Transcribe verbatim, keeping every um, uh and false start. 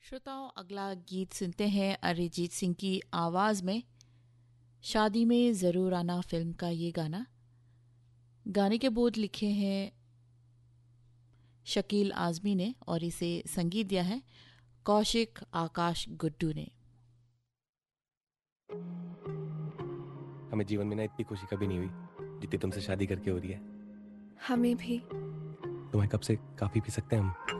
श्रोताओं, अगला गीत सुनते हैं अरिजीत सिंह की आवाज़ में। शादी में ज़रूर आना फिल्म का ये गाना। गाने के बोल लिखे हैं शकील आज़मी ने और इसे संगीत दिया है कौशिक आकाश गुड्डू ने। हमें जीवन में ना इतनी खुशी कभी नहीं हुई जितनी तुमसे शादी करके हो रही है। हमें भी। तुम्हें कब से काफी पी सकते हैं हम।